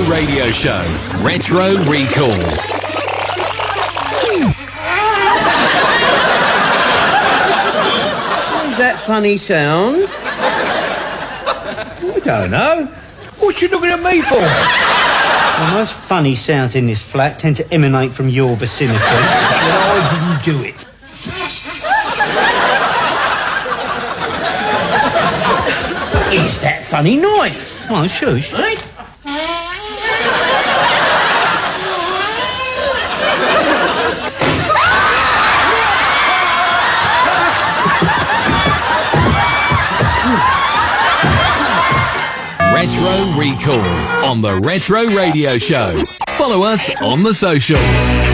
radio show, Retro Recall. What is that funny sound? I don't know. What you looking at me for? The most funny sounds in this flat tend to emanate from your vicinity. Well, I didn't do it. What is that funny noise? Oh, shush. Right? Retro Recall on the Retro Radio Show. Follow us on the socials.